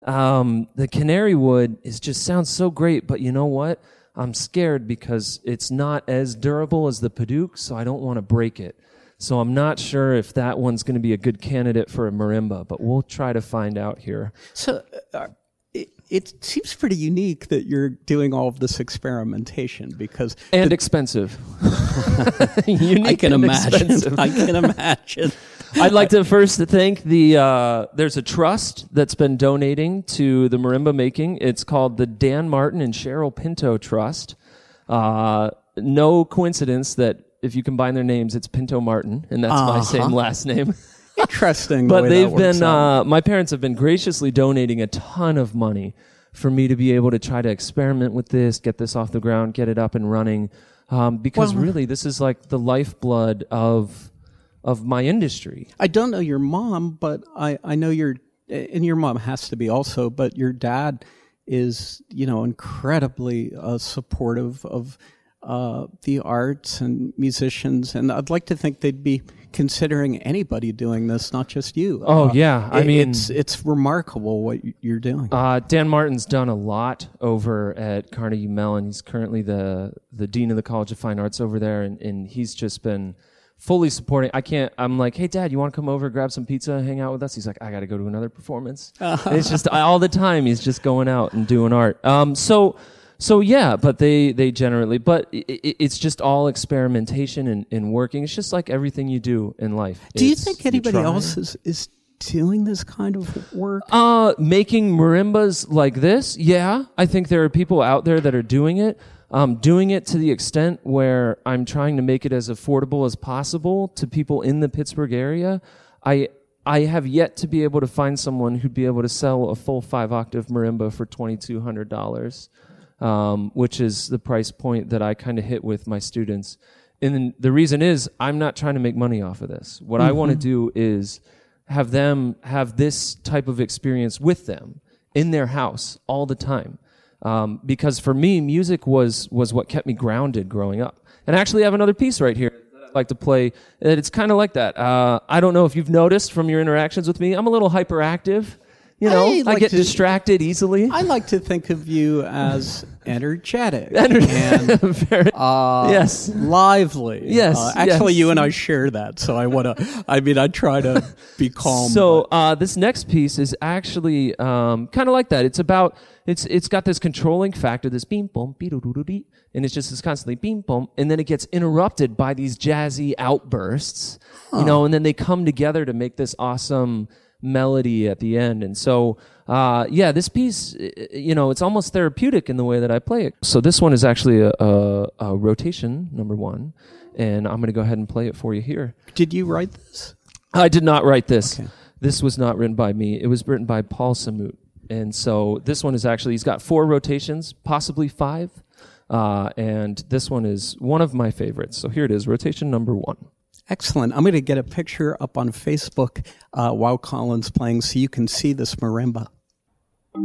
The canary wood just sounds so great, but you know what? I'm scared because it's not as durable as the Padauk, so I don't want to break it. So I'm not sure if that one's going to be a good candidate for a marimba, but we'll try to find out here. So it seems pretty unique that you're doing all of this experimentation because... And expensive. I can imagine. I can imagine. I'd like to first thank there's a trust that's been donating to the marimba making. It's called the Dan Martin and Cheryl Pinto Trust. No coincidence that if you combine their names, it's Pinto Martin, and that's my same last name. Interesting. But they've been, my parents have been graciously donating a ton of money for me to be able to try to experiment with this, get this off the ground, get it up and running. Because really, this is like the lifeblood of my industry. I don't know your mom, but I know and your mom has to be also, but your dad is, incredibly supportive of the arts and musicians. And I'd like to think they'd be considering anybody doing this, not just you. Oh, yeah. I mean, it's remarkable what you're doing. Dan Martin's done a lot over at Carnegie Mellon. He's currently the dean of the College of Fine Arts over there, and he's just been fully supporting. I'm like, hey, Dad, you want to come over, grab some pizza, and hang out with us? He's like, I got to go to another performance. And it's just all the time he's just going out and doing art. So yeah, but they generally, but it's just all experimentation and working. It's just like everything you do in life. Do you think anybody else is doing this kind of work? Making marimbas like this? Yeah, I think there are people out there that are doing it. Doing it to the extent where I'm trying to make it as affordable as possible to people in the Pittsburgh area. I have yet to be able to find someone who'd be able to sell a full 5-octave marimba for $2,200. Which is the price point that I kind of hit with my students. And the reason is I'm not trying to make money off of this. What I want to do is have them have this type of experience with them in their house all the time. Because for me, music was what kept me grounded growing up. And I actually have another piece right here that I'd like to play. It's kind of like that. I don't know if you've noticed from your interactions with me, I'm a little hyperactive. I get distracted easily. I like to think of you as energetic and yes, lively. Yes, actually, yes. You and I share that, so I try to be calm. So this next piece is actually kind of like that. It's got this controlling factor, this beam boom beep, and it's just this constantly beam boom, and then it gets interrupted by these jazzy outbursts, and then they come together to make this awesome melody at the end. And so this piece, it's almost therapeutic in the way that I play it. So this one is actually a rotation number 1, and I'm going to go ahead and play it for you here. Did you write this? I did not write this. Okay. This was not written by me. It was written by Paul Samut. And so this one is actually, he's got 4 rotations, possibly 5. And this one is one of my favorites. So here it is, rotation number 1. Excellent. I'm going to get a picture up on Facebook while Colin's playing so you can see this marimba.